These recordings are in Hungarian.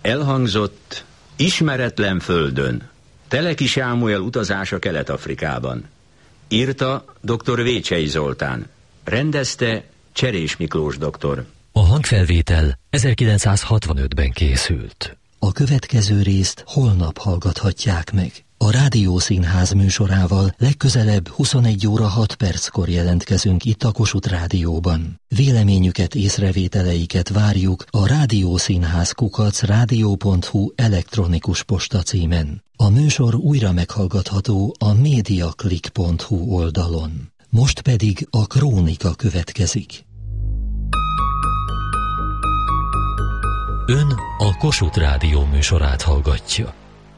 Elhangzott Ismeretlen földön. Teleki Sámuel utazása Kelet-Afrikában. Írta dr. Vécsei Zoltán. Rendezte Cserés Miklós doktor. A hangfelvétel 1965-ben készült. A következő részt holnap hallgathatják meg. A Rádiószínház műsorával legközelebb 21 óra 6 perckor jelentkezünk itt a Kossuth Rádióban. Véleményüket, észrevételeiket várjuk a rádiószínház@radio.hu elektronikus postacímen. A műsor újra meghallgatható a mediaclick.hu oldalon. Most pedig a krónika következik. Ön a Kossuth Rádió műsorát hallgatja.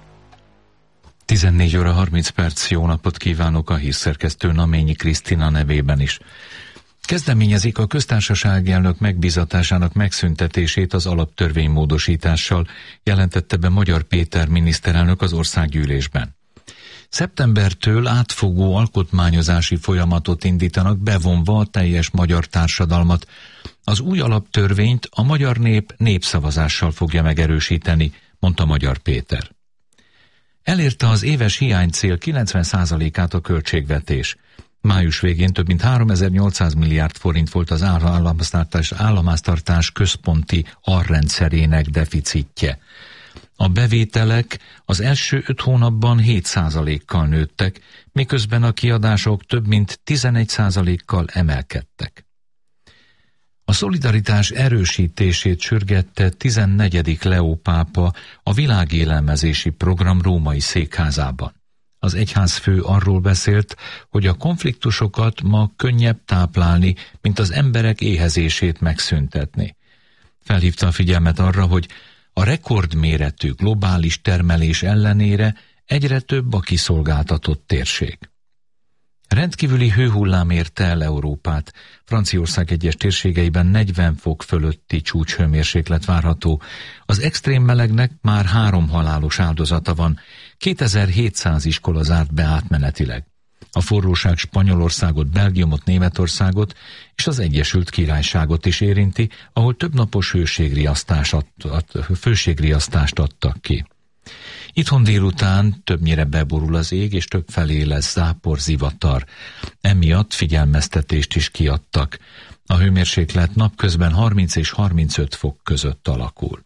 14 óra 30 perc, jó napot kívánok a hírszerkesztő Naményi Krisztina nevében is. Kezdeményezik a köztársasági elnök megbízatásának megszüntetését az alaptörvény módosítással, jelentette be Magyar Péter miniszterelnök az országgyűlésben. Szeptembertől átfogó alkotmányozási folyamatot indítanak, bevonva a teljes magyar társadalmat. Az új alaptörvényt a magyar nép népszavazással fogja megerősíteni, mondta Magyar Péter. Elérte az éves hiánycél 90%-át a költségvetés. Május végén több mint 3800 milliárd forint volt az államháztartás központi alrendszerének deficitje. A bevételek az első 5 hónapban 7%-kal nőttek, miközben a kiadások több mint 11%-kal emelkedtek. A szolidaritás erősítését sürgette 14. Leó pápa a világélelmezési program római székházában. Az egyházfő arról beszélt, hogy a konfliktusokat ma könnyebb táplálni, mint az emberek éhezését megszüntetni. Felhívta a figyelmet arra, hogy a rekordméretű globális termelés ellenére egyre több a kiszolgáltatott térség. Rendkívüli hőhullám érte el Európát. Franciaország egyes térségeiben 40 fok fölötti csúcshőmérséklet várható. Az extrém melegnek már 3 halálos áldozata van. 2700 iskola zárt be átmenetileg. A forróság Spanyolországot, Belgiumot, Németországot és az Egyesült Királyságot is érinti, ahol többnapos hőségriasztást adtak ki. Itthon délután többnyire beborul az ég, és többfelé lesz zápor, zivatar. Emiatt figyelmeztetést is kiadtak. A hőmérséklet napközben 30 és 35 fok között alakul.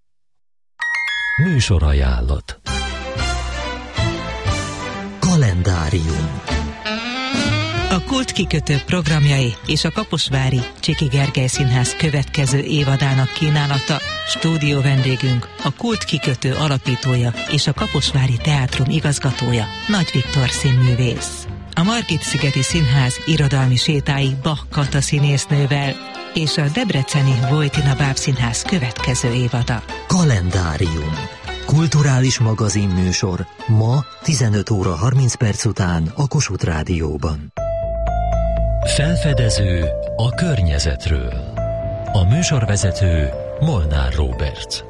Műsorajánlat. Kalendárium. A Kult kikötő programjai és a kaposvári Csiki Gergely Színház következő évadának kínálata. Stúdió vendégünk a Kult kikötő alapítója és a Kaposvári Teátrum igazgatója, Nagy Viktor színművész. A Margit-szigeti Színház irodalmi sétái Bach Kata színésznővel és a debreceni Vojtina Bábszínház következő évada. Kalendárium. Kulturális magazinműsor ma 15 óra 30 perc után a Kossuth Rádióban. Felfedező a környezetről. A műsorvezető Molnár Róbert.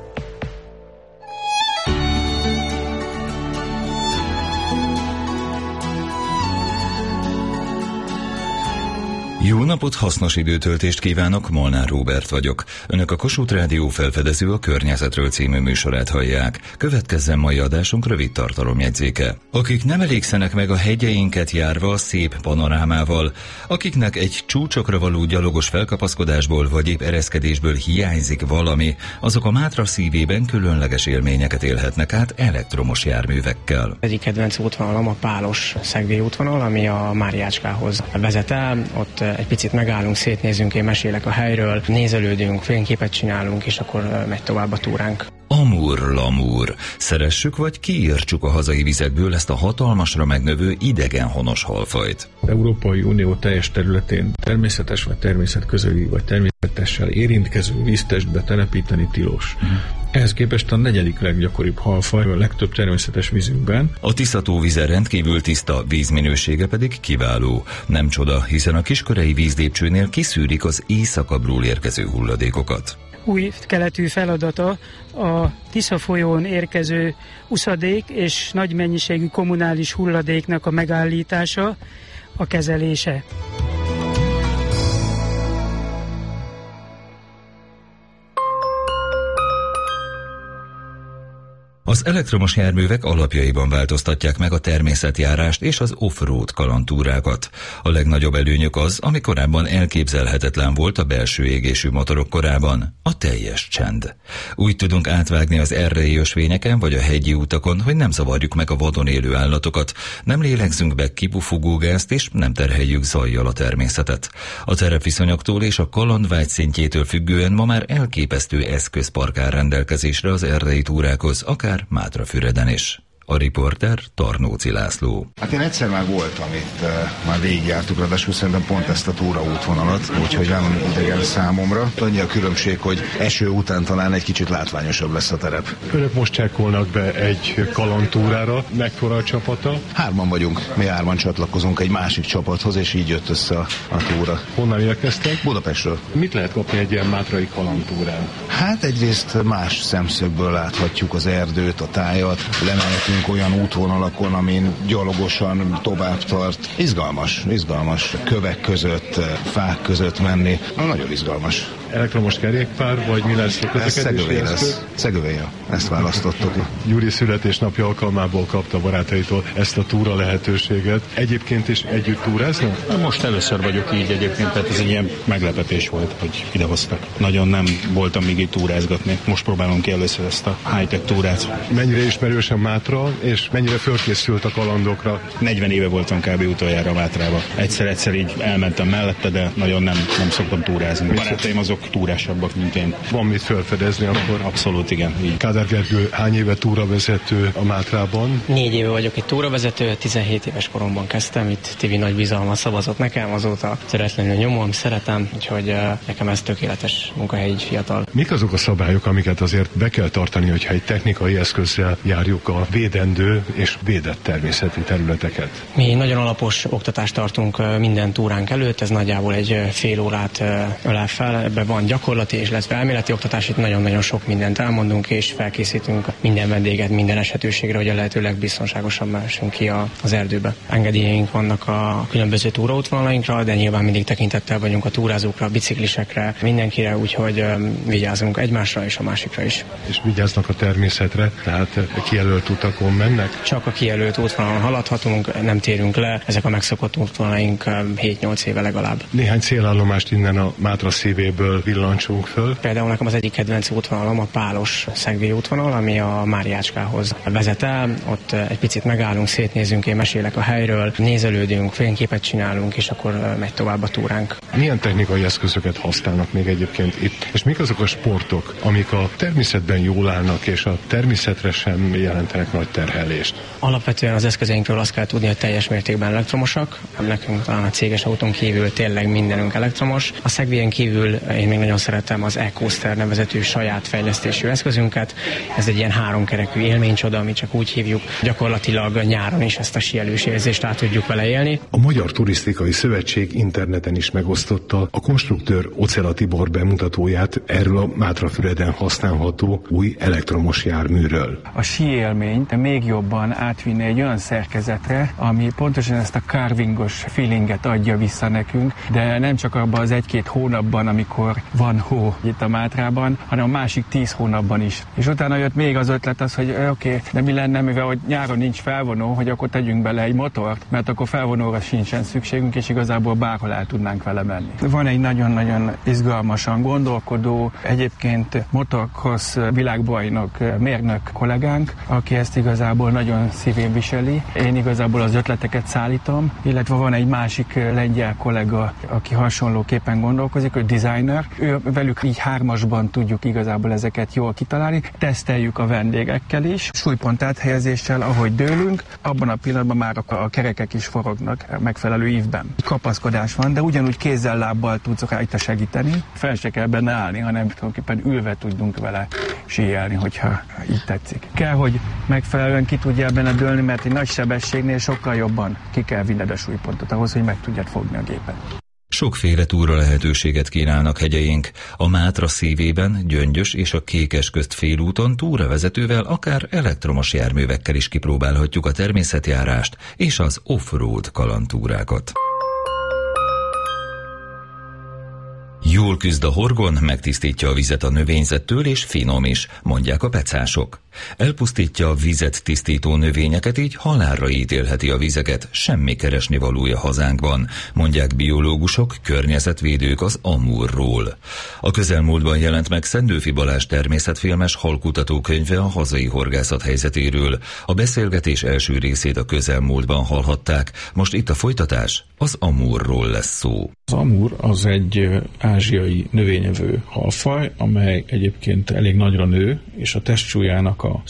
Jó napot, hasznos időtöltést kívánok, Molnár Róbert vagyok. Önök a Kossuth Rádió Felfedező a környezetről című műsorát hallják. Következzen mai adásunk rövid tartalomjegyzéke. Akik nem elégszenek meg a hegyeinket járva a szép panorámával, akiknek egy csúcsokra való gyalogos felkapaszkodásból vagy épp ereszkedésből hiányzik valami, azok a Mátra szívében különleges élményeket élhetnek át elektromos járművekkel. Egyik kedvenc útvonalam a Pálos Szegvély útvonal, ami a Máriácskához vezet el. Ott egy picit megállunk, szétnézünk, én mesélek a helyről, nézelődünk, fényképet csinálunk, és akkor megy tovább a túránk. Amur-lamur. Szeressük vagy kiírtsuk a hazai vizekből ezt a hatalmasra megnövő idegenhonos halfajt. Európai Unió teljes területén természetes vagy természetközeli vagy természetessel érintkező víztestbe telepíteni tilos. Ehhez képest a 4. leggyakoribb halfaj a legtöbb természetes vízünkben. A Tisza-tó víze rendkívül tiszta, vízminősége pedig kiváló. Nem csoda, hiszen a Kiskörei vízlépcsőnél kiszűrik az északabbról érkező hulladékokat. Új keletű feladata a Tisza folyón érkező uszadék és nagy mennyiségű kommunális hulladéknak a megállítása, a kezelése. Az elektromos járművek alapjaiban változtatják meg a természetjárást és az off-road kalandtúrákat. A legnagyobb előnyök az, ami korábban elképzelhetetlen volt a belső égésű motorok korában, a teljes csend. Úgy tudunk átvágni az erdei ösvényeken vagy a hegyi utakon, hogy nem zavarjuk meg a vadon élő állatokat, nem lélegzünk be kipufogógázt és nem terheljük zajjal a természetet. A terepviszonyoktól és a kalandvágy szintjétől függően ma már elképesztő eszközpark áll rendelkezésre az erdei túrákhoz, akár Mátrafüreden is. A riporter Tarnóci László. Hát én egyszer már voltam itt, már végigjártuk, ráadásul szerintem pont ezt a túraútvonalat, úgyhogy nem idegen számomra. Annyi a különbség, hogy eső után talán egy kicsit látványosabb lesz a terep. Önök most csekkolnak be egy kalandtúrára, mekkora a csapata? 3 vagyunk, mi 3 csatlakozunk egy másik csapathoz, és így jött össze a túra. Honnan érkeztek? Budapestről. Mit lehet kapni egy ilyen mátrai kalandtúrán? Hát egyrészt más szemszögből láthatjuk az erdőt, a tájat, lemehetünk olyan útvonalakon, amin gyalogosan tovább tart. Izgalmas. Kövek között, fák között menni. Nagyon izgalmas. Elektromos kerékpár, vagy mi lesz a közlekedési eszköz? Szegövéja. Ezt választottuk. Gyuri születésnapja alkalmából kapta barátaitól ezt a túra lehetőséget. Egyébként is együtt túráznak? Most először vagyok így egyébként, tehát ez egy ilyen meglepetés volt, hogy idehoztak. Nagyon nem voltam még itt túrázgatni. Most próbálom ki először ezt a high-tech túrát. Mennyire ismerős a Mátra, és mennyire fölkészült a kalandokra? 40 éve voltam kb. Utoljára a Mátrába. Egyszer így elmentem mellette, de nagyon nem szoktam túrázni. Barátaim azok túrásabbak, mint én. Van mit felfedezni akkor? Abszolút, igen. Így. Kádár Gergő hány éve túravezető a Mátrában? 4 éve vagyok itt túravezető, 17 éves koromban kezdtem, itt Tivi nagy bizalmat szavazott nekem, azóta szeretlenül nyomom, szeretem, úgyhogy nekem ez tökéletes munkahely így fiatal. Mik azok a szabályok, amiket azért be kell tartani, hogyha egy technikai eszközzel járjuk a védendő és védett természeti területeket? Mi nagyon alapos oktatást tartunk minden túránk előtt, ez nagyjából egy fél órát ölel fel, ebben van gyakorlati és illetve elméleti oktatás, itt nagyon-nagyon sok mindent elmondunk és felkészítünk minden vendéget minden esetőségre, hogy a lehető legbiztonságosabb mehessünk ki az erdőbe. Engedélyeink vannak a különböző túraútvonalainkra, de nyilván mindig tekintettel vagyunk a túrázókra, a biciklisekre, mindenkire, úgyhogy vigyázunk egymásra és a másikra is. És vigyáznak a természetre, tehát kijelölt utakon mennek? Csak a kijelölt útvonalon haladhatunk, nem térünk le, ezek a megszokott útvonalaink 7-8 éve legalább. Néhány célállomást innen a Mátra szívéből villancsunk föl. Például nekem az egyik kedvenc útvonalom a Pálos Szegvély útvonal, ami a Máriácskához vezet el. Ott egy picit megállunk, szétnézünk, én mesélek a helyről, nézelődünk, fényképet csinálunk, és akkor megy tovább a túránk. Milyen technikai eszközöket használnak még egyébként itt? És mik azok a sportok, amik a természetben jól állnak, és a természetre sem jelentenek nagy terhelést? Alapvetően az eszközeinkről azt kell tudni, hogy teljes mértékben elektromosak. Nekünk talán a céges autón kívül tényleg mindenünk elektromos. A Szegvélyen kívül én még nagyon szeretem az e-coaster nevezetű saját fejlesztésű eszközünket. Ez egy ilyen 3 kerekű élménycsoda, amit csak úgy hívjuk. Gyakorlatilag nyáron is ezt a síelős érzést át tudjuk vele élni. A Magyar Turisztikai Szövetség interneten is megosztotta a konstruktőr Ocela Tibor bemutatóját erről a Mátrafüreden használható új elektromos járműről. A síélményt még jobban átvinni egy olyan szerkezetre, ami pontosan ezt a carvingos feelinget adja vissza nekünk, de nem csak abban az 1-2 hónapban, amikor van hó itt a Mátrában, hanem a másik 10 hónapban is. És utána jött még az ötlet az, hogy oké, de mi lenne, mivel hogy nyáron nincs felvonó, hogy akkor tegyünk bele egy motort, mert akkor felvonóra sincsen szükségünk, és igazából bárhol el tudnánk vele menni. Van egy nagyon-nagyon izgalmasan gondolkodó, egyébként motocross világbajnok mérnök kollégánk, aki ezt igazából nagyon szívén viseli. Én igazából az ötleteket szállítom, illetve van egy másik lengyel kollega, aki hasonlóképpen gondolkozik, ő designer. Velük így 3-asban tudjuk igazából ezeket jól kitalálni. Teszteljük a vendégekkel is, súlypont áthelyezéssel, ahogy dőlünk, abban a pillanatban már a kerekek is forognak megfelelő ívben. Kapaszkodás van, de ugyanúgy kézzel, lábbal tudsz rajta segíteni. Fel se kell benne állni, hanem tulajdonképpen ülve tudunk vele síelni, hogyha így tetszik. Kell, hogy megfelelően ki tudjál benne dőlni, mert egy nagy sebességnél sokkal jobban ki kell vinned a súlypontot ahhoz, hogy meg tudjad fogni a gépet. Sokféle túra lehetőséget kínálnak hegyeink. A Mátra szívében, Gyöngyös és a Kékes közt félúton túravezetővel, akár elektromos járművekkel is kipróbálhatjuk a természetjárást és az off-road kalandtúrákat. Jól küzd a horgon, megtisztítja a vizet a növényzettől és finom is, mondják a pecások. Elpusztítja a vizet tisztító növényeket, így halálra ítélheti a vizeket, semmi keresnivalója hazánkban, mondják biológusok, környezetvédők az Amurról. A közelmúltban jelent meg Szendőfi Balázs természetfilmes halkutató könyve a hazai horgászat helyzetéről. A beszélgetés első részét a közelmúltban hallhatták, most itt a folytatás, az Amurról lesz szó. Az amur az egy ázsiai növényevő halfaj, amely egyébként elég nagyra nő, és a testsúlyának a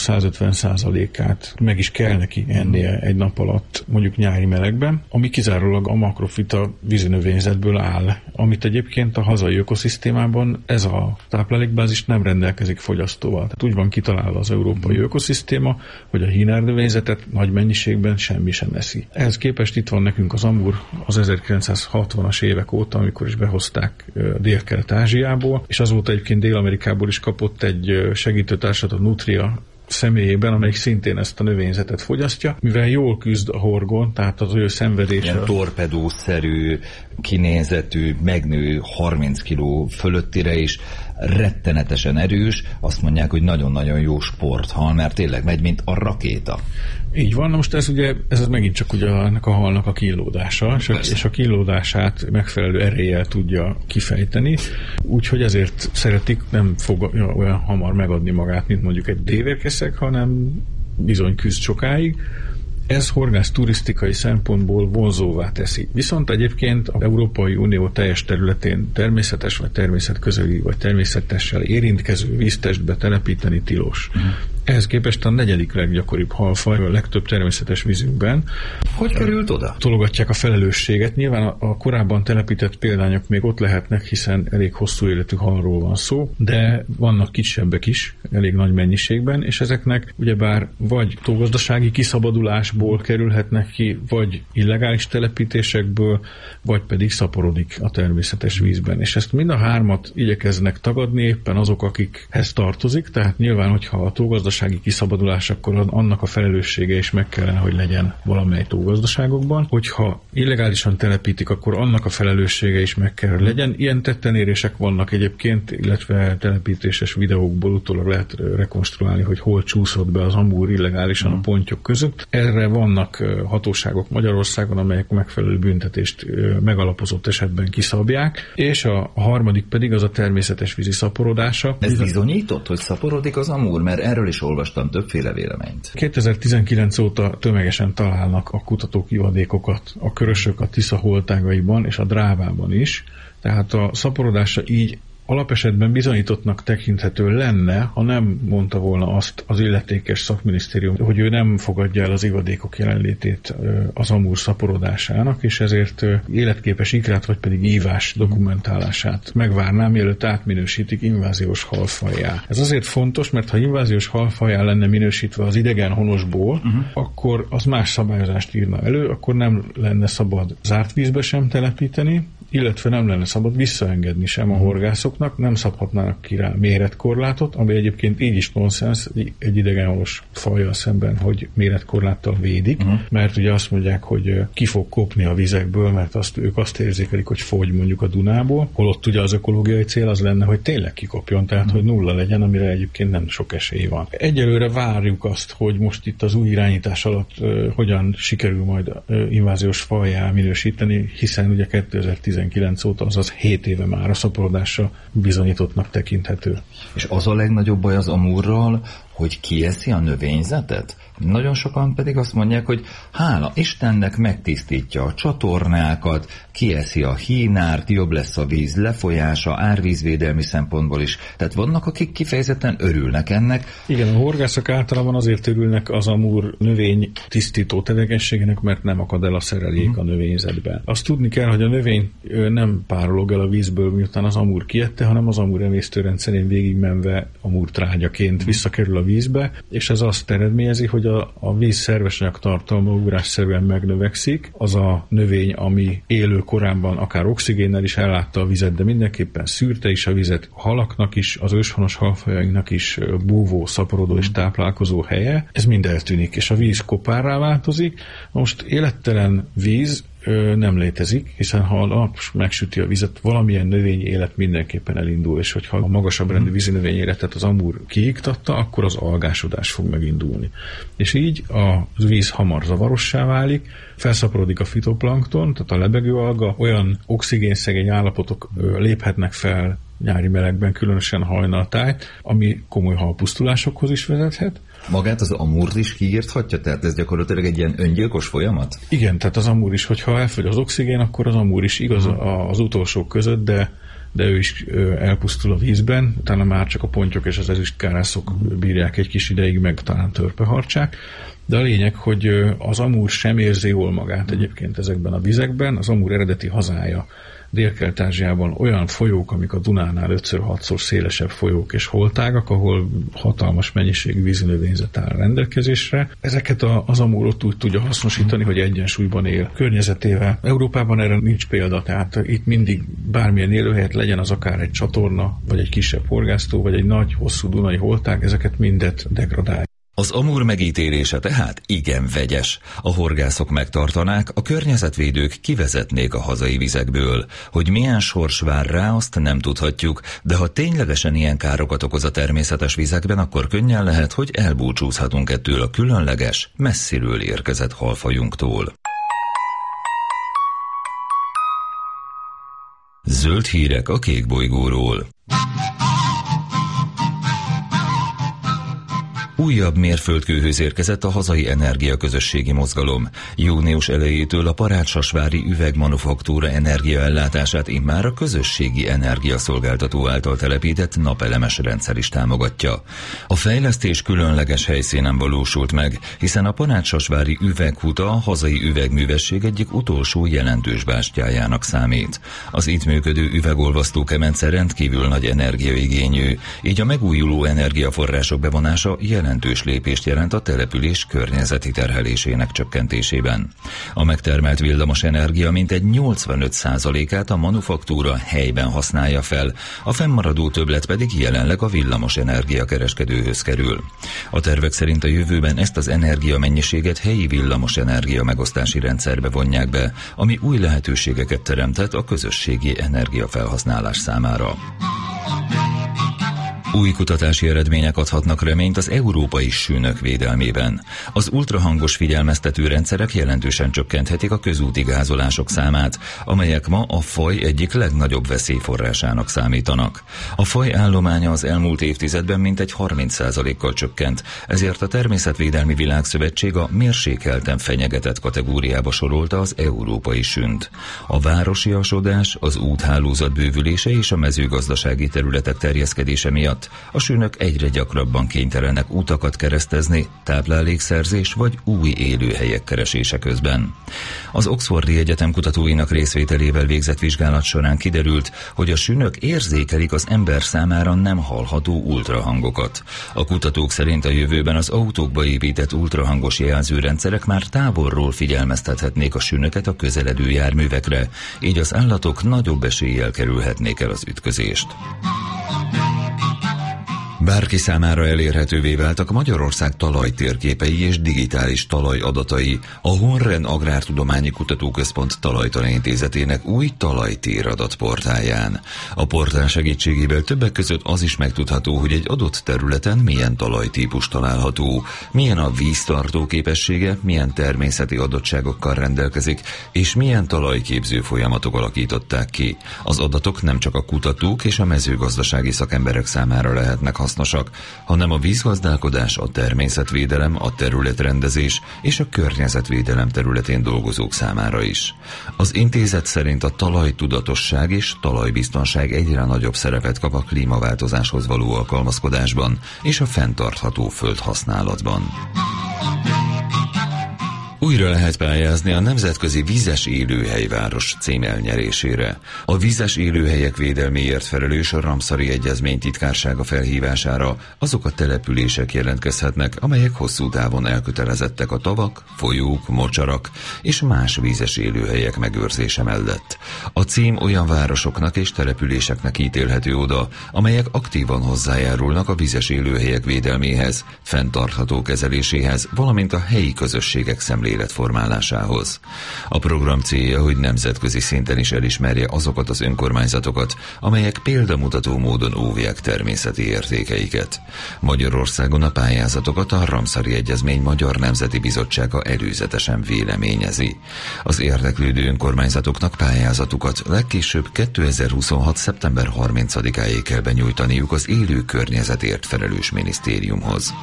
120-150%-át meg is kell neki ennie egy nap alatt, mondjuk nyári melegben, ami kizárólag a makrofita vízinövényzetből áll, amit egyébként a hazai ökoszisztémában ez a táplálékbázis nem rendelkezik fogyasztóval. Tehát úgy van kitalálva az európai ökoszisztéma, hogy a hínernövényzetet nagy mennyiségben semmi sem eszi. Ehhez képest itt van nekünk az amur az 1960-as évek óta, amikor is behozták Dél-Kelet-Ázsiából, és azóta egyébként Dél-Amerikából is kapott egy segítőtársat, a Nutria személyében, amelyik szintén ezt a növényzetet fogyasztja, mivel jól küzd a horgon, tehát az ő szenvedése. Ilyen torpedószerű, kinézetű, megnő 30 kg fölöttire is, rettenetesen erős, azt mondják, hogy nagyon-nagyon jó sporthal, mert tényleg megy, mint a rakéta. Így van, na most ez megint csak ugye ennek a halnak a kínlódása, és a kínlódását megfelelő eréllyel tudja kifejteni, úgyhogy ezért szeretik, nem fog olyan hamar megadni magát, mint mondjuk egy dévérkeszeg, hanem bizony küzd sokáig. Ez horgász turisztikai szempontból vonzóvá teszi. Viszont egyébként az Európai Unió teljes területén természetes vagy természetközeli vagy természetessel érintkező víztestbe telepíteni tilos. Ehhez képest a negyedik leggyakoribb halfaj a legtöbb természetes vízünkben. Hogy került oda? Tologatják a felelősséget. Nyilván a korábban telepített példányok még ott lehetnek, hiszen elég hosszú életű halról van szó, de vannak kisebbek is, elég nagy mennyiségben, és ezeknek ugyebár vagy tógazdasági kiszabadulásból kerülhetnek ki, vagy illegális telepítésekből, vagy pedig szaporodik a természetes vízben. És ezt mind a hármat igyekeznek tagadni éppen azok, akikhez tartozik, tehát nyilván, hogyha a tógazdasági kiszabadulás, akkor annak a felelőssége is meg kellene, hogy legyen valamely tógazdaságokban. Hogyha illegálisan telepítik, akkor annak a felelőssége is meg kell, hogy legyen. Ilyen tettenérések vannak egyébként, illetve telepítéses videókból utólag lehet rekonstruálni, hogy hol csúszott be az amúr illegálisan a pontyok között. Erre vannak hatóságok Magyarországon, amelyek megfelelő büntetést megalapozott esetben kiszabják, és a harmadik pedig az a természetes vízi szaporodása. Ez bizonyított, hogy szaporodik az amúr, mert erről is olvastam többféle véleményt. 2019 óta tömegesen találnak a kutatók ivadékokat, a körösök a Tisza holtágaiban és a Drávában is, tehát a szaporodása így alapesetben bizonyítottnak tekinthető lenne, ha nem mondta volna azt az illetékes szakminisztérium, hogy ő nem fogadja el az ivadékok jelenlétét az amúr szaporodásának, és ezért életképes ikrát vagy pedig ívás dokumentálását megvárná, mielőtt átminősítik inváziós halfajjá. Ez azért fontos, mert ha inváziós halfajjá lenne minősítve az idegen honosból, akkor az más szabályozást írna elő, akkor nem lenne szabad zárt vízbe sem telepíteni, illetve nem lenne szabad visszaengedni sem a horgászoknak, nem szabhatnának ki rá méretkorlátot, ami egyébként így is nonsens egy idegenhonos fajjal szemben, hogy méretkorláttal védik, mert ugye azt mondják, hogy ki fog kopni a vizekből, mert ők azt érzékelik, hogy fogy mondjuk a Dunából, holott ugye az ökológiai cél az lenne, hogy tényleg kikopjon, tehát hogy nulla legyen, amire egyébként nem sok esély van. Egyelőre várjuk azt, hogy most itt az új irányítás alatt hogyan sikerül majd inváziós fajjá minősíteni, hiszen ugye 2019 óta, azaz 7 éve már a szaporodásra bizonyítottnak tekinthető. És az a legnagyobb baj az amúrral, hogy kieszi a növényzetet? Nagyon sokan pedig azt mondják, hogy hála Istennek megtisztítja a csatornákat, kieszi a hínárt, jobb lesz a víz lefolyása, árvízvédelmi szempontból is. Tehát vannak, akik kifejezetten örülnek ennek. Igen, a horgászok általában azért örülnek az amúr növény tisztító tevékenységének, mert nem akad el a szerelék a növényzetben. Azt tudni kell, hogy a növény nem párolog el a vízből, miután az amúr kiette, hanem az amúr emésztőrendszerén végigmenve amúr trágyaként visszakerül a vízbe, és ez azt eredményezi, hogy a víz szervesanyag tartalma ugrásszerűen megnövekszik. Az a növény, ami élő korában akár oxigénnel is ellátta a vizet, de mindenképpen szűrte is a vizet, a halaknak is, az őshonos halfajainknak is búvó, szaporodó és táplálkozó helye. Ez mind eltűnik, és a víz kopárrá változik. Most élettelen víz nem létezik, hiszen ha a nap megsüti a vizet, valamilyen növényi élet mindenképpen elindul, és hogyha a magasabb rendű vízi növényi életet az Amur kiiktatta, akkor az algásodás fog megindulni. És így a víz hamar zavarossá válik, felszaporodik a fitoplankton, tehát a lebegőalga, olyan oxigénszegény állapotok léphetnek fel nyári melegben, különösen hajnaltájt, ami komoly halpusztulásokhoz is vezethet. Magát az Amurt is kiírthatja? Tehát ez gyakorlatilag egy ilyen öngyilkos folyamat? Igen, tehát az Amur is, hogyha elfogy az oxigén, akkor az Amur is igaz az utolsók között, de ő is elpusztul a vízben, utána már csak a pontyok és az ezüstkárászok bírják egy kis ideig, meg talán törpeharcsák. De a lényeg, hogy az Amur sem érzi jól magát egyébként ezekben a vizekben. Az Amur eredeti hazája Dél-Kelet-Ázsiában olyan folyók, amik a Dunánál 5-6-szor szélesebb folyók és holtágak, ahol hatalmas mennyiségű vízinövényzet áll rendelkezésre. Ezeket az Amurot úgy tudja hasznosítani, hogy egyensúlyban él környezetével. Európában erre nincs példa, tehát itt mindig bármilyen élőhelyet legyen, az akár egy csatorna, vagy egy kisebb horgásztó, vagy egy nagy, hosszú dunai holtág, ezeket mindet degradálja. Az Amur megítélése tehát igen vegyes. A horgászok megtartanák, a környezetvédők kivezetnék a hazai vizekből. Hogy milyen sors vár rá, azt nem tudhatjuk, de ha ténylegesen ilyen károkat okoz a természetes vizekben, akkor könnyen lehet, hogy elbúcsúzhatunk ettől a különleges, messziről érkezett halfajunktól. Zöld hírek a kék bolygóról. Újabb mérföldkőhöz érkezett a hazai energiaközösségi mozgalom. Június elejétől a Parácsasvári üvegmanufaktúra energiaellátását immár a közösségi energiaszolgáltató által telepített napelemes rendszer is támogatja. A fejlesztés különleges helyszínen valósult meg, hiszen a Parácsasvári üveghuta a hazai üvegművesség egyik utolsó jelentős bástyájának számít. Az itt működő üvegolvasztó kemence rendkívül nagy energiaigényű, így a megújuló energiaforrások bevonása jelentős lépést jelent a település környezeti terhelésének csökkentésében. A megtermelt villamos energia mintegy 85%-át a manufaktúra helyben használja fel, a fennmaradó többlet pedig jelenleg a villamos energiakereskedőhöz kerül. A tervek szerint a jövőben ezt az energiamennyiséget helyi villamos energia megosztási rendszerbe vonják be, ami új lehetőségeket teremtett a közösségi energiafelhasználás számára. Új kutatási eredmények adhatnak reményt az európai sűnök védelmében. Az ultrahangos figyelmeztető rendszerek jelentősen csökkenthetik a közúti gázolások számát, amelyek ma a faj egyik legnagyobb veszélyforrásának számítanak. A faj állománya az elmúlt évtizedben mintegy 30%-kal csökkent, ezért a Természetvédelmi Világszövetség a mérsékelten fenyegetett kategóriába sorolta az európai sűnt. A városiasodás, az úthálózat bővülése és a mezőgazdasági területek terjeszkedése miatt a sűnök egyre gyakrabban kénytelenek utakat keresztezni, táplálékszerzés vagy új élőhelyek keresése közben. Az Oxfordi Egyetem kutatóinak részvételével végzett vizsgálat során kiderült, hogy a sűnök érzékelik az ember számára nem hallható ultrahangokat. A kutatók szerint a jövőben az autókba épített ultrahangos jelzőrendszerek már távolról figyelmeztethetnék a sűnöket a közeledő járművekre, így az állatok nagyobb eséllyel kerülhetnék el az ütközést. Bárki számára elérhetővé váltak Magyarország talajtérképei és digitális talajadatai a Honren Agrártudományi Kutatóközpont Talajtanintézetének új talajtéradatportáján. A portál segítségével többek között az is megtudható, hogy egy adott területen milyen talajtípus található, milyen a víztartó képessége, milyen természeti adottságokkal rendelkezik, és milyen talajképző folyamatok alakították ki. Az adatok nem csak a kutatók és a mezőgazdasági szakemberek számára lehetnek hasznosak, hanem a vízgazdálkodás, a természetvédelem, a területrendezés és a környezetvédelem területén dolgozók számára is. Az intézet szerint a talajtudatosság és talajbiztonság egyre nagyobb szerepet kap a klímaváltozáshoz való alkalmazkodásban és a fenntartható földhasználatban. Újra lehet pályázni a Nemzetközi Vízes Élőhelyváros cím elnyerésére. A vízes élőhelyek védelméért felelős a Ramszari Egyezmény titkársága felhívására azok a települések jelentkezhetnek, amelyek hosszú távon elkötelezettek a tavak, folyók, mocsarak és más vízes élőhelyek megőrzése mellett. A cím olyan városoknak és településeknek ítélhető oda, amelyek aktívan hozzájárulnak a vízes élőhelyek védelméhez, fenntartható kezeléséhez, valamint a helyi közösségek szemléletéhez. életformálásához. A program célja, hogy nemzetközi szinten is elismerje azokat az önkormányzatokat, amelyek példamutató módon óvják természeti értékeiket. Magyarországon a pályázatokat a Ramszari Egyezmény Magyar Nemzeti Bizottsága előzetesen véleményezi. Az érdeklődő önkormányzatoknak pályázatukat legkésőbb 2026. szeptember 30-áig kell benyújtaniuk az élő környezetért felelős minisztériumhoz.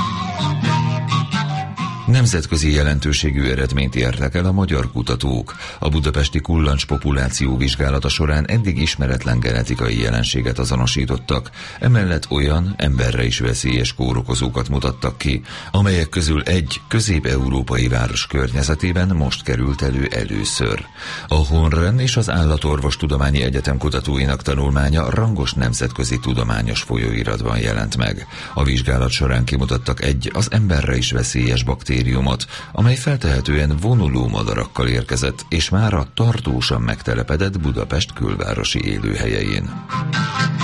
Nemzetközi jelentőségű eredményt értek el a magyar kutatók. A budapesti kullancs populáció vizsgálata során eddig ismeretlen genetikai jelenséget azonosítottak, emellett olyan emberre is veszélyes kórokozókat mutattak ki, amelyek közül egy közép-európai város környezetében most került elő először. A Honren és az Állatorvostudományi Egyetem kutatóinak tanulmánya rangos nemzetközi tudományos folyóiratban jelent meg. A vizsgálat során kimutattak egy az emberre is veszélyes baktériumot, amely feltehetően vonuló madarakkal érkezett, és mára tartósan megtelepedett Budapest külvárosi élőhelyein.